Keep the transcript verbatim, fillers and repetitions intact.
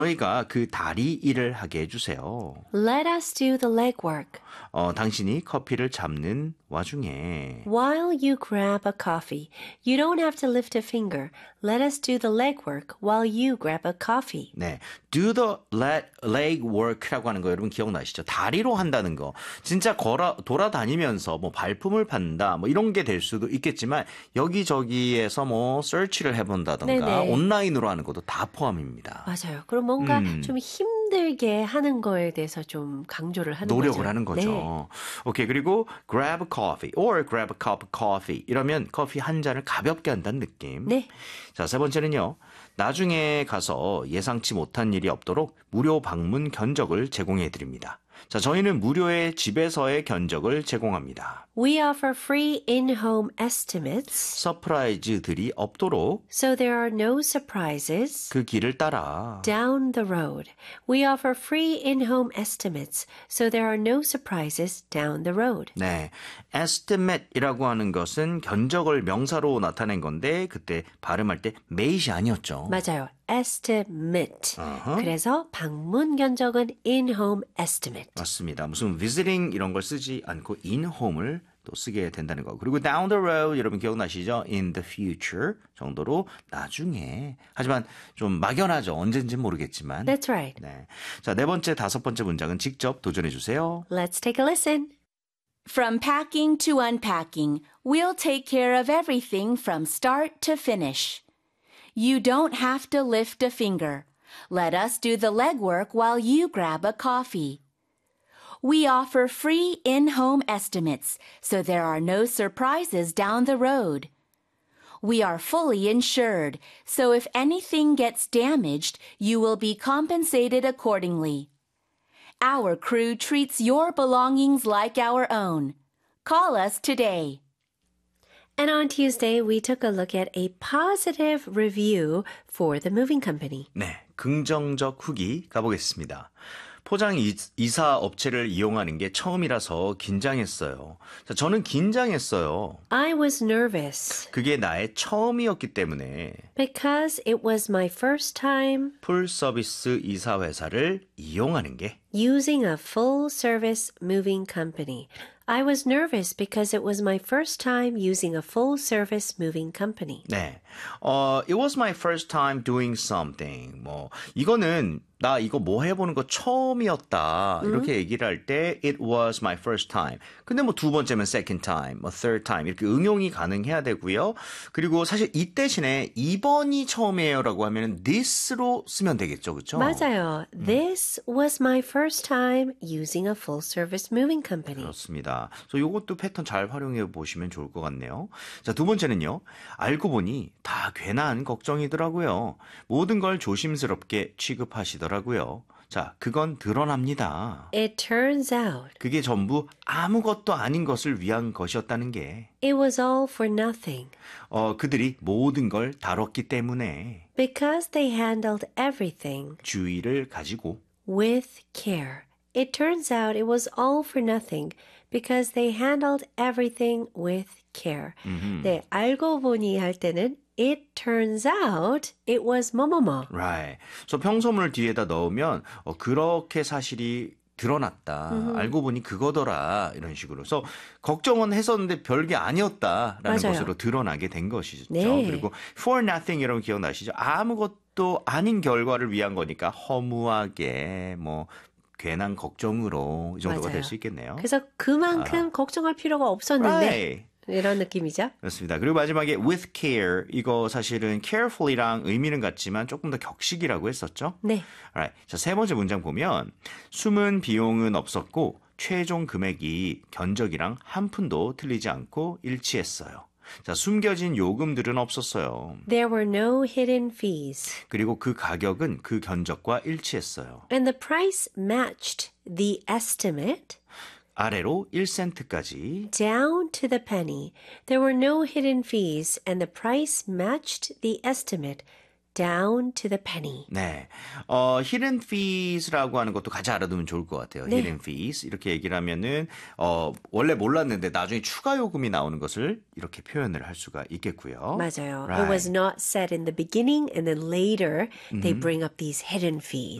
저희가 그 다리 일을 하게 해주세요. Let us do the legwork. 어, 당신이 커피를 잡는 와중에 While you grab a coffee, you don't have to lift a finger. Let us do the legwork while you grab a coffee. 네, do the leg, leg work라고 하는 거 여러분 기억나시죠? 다리로 한다는 거. 진짜 걸어 돌아다니면서 뭐 발품을 판다, 뭐 이런 게 될 수도 있겠지만 여기저기에서 뭐 search를 해본다던가 네네. 온라인으로 하는 것도 다 포함입니다. 맞아요. 그럼 뭔가 음. 좀 힘들게 하는 거에 대해서 좀 강조를 하는 노력을 거죠. 하는 거죠. 네. 오케이, 그리고 grab a coffee or grab a cup of coffee 이러면 커피 한 잔을 가볍게 한다는 느낌. 네. 자, 세 번째는요. 나중에 가서 예상치 못한 일이 없도록 무료 방문 견적을 제공해 드립니다. 자, 저희는 무료의 집에서의 견적을 제공합니다. We offer free in-home estimates, 서프라이즈들이 없도록 so there are no surprises. 그 길을 따라 Down the road. We offer free in-home estimates, so there are no surprises down the road. 네, estimate이라고 하는 것은 견적을 명사로 나타낸 건데 그때 발음할 때 mate이 아니었죠. 맞아요. estimate. 어허. 그래서 방문 견적은 in-home estimate. 맞습니다. 무슨 visiting 이런 걸 쓰지 않고 in home을 또 쓰게 된다는 거. 그리고 down the road 여러분 기억나시죠? in the future 정도로 나중에. 하지만 좀 막연하죠. 언젠지는 모르겠지만. That's right. 네. 자, 네 번째, 다섯 번째 문장은 직접 도전해 주세요. Let's take a listen. From packing to unpacking, we'll take care of everything from start to finish. You don't have to lift a finger. Let us do the legwork while you grab a coffee. We offer free in-home estimates, so there are no surprises down the road. We are fully insured, so if anything gets damaged, you will be compensated accordingly. Our crew treats your belongings like our own. Call us today. And on Tuesday, we took a look at a positive review for the moving company. 네, 긍정적 후기 가보겠습니다. 포장 이사 업체를 이용하는 게 처음이라서 긴장했어요. 자, 저는 긴장했어요. I was nervous 그게 나의 처음이었기 때문에 because it was my first time 풀 서비스 이사 회사를 이용하는 게 using a full service moving company. I was nervous because it was my first time using a full service moving company. 네. 어, it was my first time doing something. 뭐 이거는 나 이거 뭐 해보는 거 처음이었다. 이렇게 얘기를 할 때 it was my first time. 근데 뭐 두 번째면 second time, 뭐 third time 이렇게 응용이 가능해야 되고요. 그리고 사실 이 대신에 이번이 처음이에요라고 하면 this로 쓰면 되겠죠, 그렇죠? 맞아요. This was my first time using a full service moving company. 그렇습니다. 그래서 이것도 패턴 잘 활용해 보시면 좋을 것 같네요. 자, 두 번째는요. 알고 보니 다 괜한 걱정이더라고요. 모든 걸 조심스럽게 취급하시더라고요. 자, 그건 드러납니다. It turns out 그게 전부 아무것도 아닌 것을 위한 것이었다는 게 it was all for nothing 어, 그들이 모든 걸 다뤘기 때문에 because they handled everything 주의를 가지고 with care. It turns out it was all for nothing because they handled everything with care. 네, 알고 보니 할 때는 it turns out it was 뭐뭐뭐. right. 그래서 평소문을 뒤에다 넣으면 어, 그렇게 사실이 드러났다. 음흠. 알고 보니 그거더라. 이런 식으로. 그래서 걱정은 했었는데 별게 아니었다라는 맞아요. 것으로 드러나게 된 것이죠. 네. 그리고 for nothing 여러분 기억나시죠? 아무것도 아닌 결과를 위한 거니까 허무하게 뭐 괜한 걱정으로 이 정도가 맞아요. 될 수 있겠네요. 그래서 그만큼 걱정할 필요가 없었는데 Right. 이런 느낌이죠. 그렇습니다. 그리고 마지막에 with care 이거 사실은 carefully랑 의미는 같지만 조금 더 격식이라고 했었죠. 네. Alright. 자, 세 번째 문장 보면 숨은 비용은 없었고 최종 금액이 견적이랑 한 푼도 틀리지 않고 일치했어요. 자, 숨겨진 요금들은 없었어요. There were no hidden fees. 그리고 그 가격은 그 견적과 일치했어요. And the price matched the estimate 아래로 일 센트까지 down to the penny. There were no hidden fees and the price matched the estimate down to the penny. 네. 어, hidden fees라고 하는 것도 같이 알아두면 좋을 것 같아요. 네. hidden fees. 이렇게 얘기를 하면은, 어, 원래 몰랐는데 나중에 추가 요금이 나오는 것을 이렇게 표현을 할 수가 있겠고요. 맞아요. Right. It was not said in the beginning and then later they bring up these hidden fees.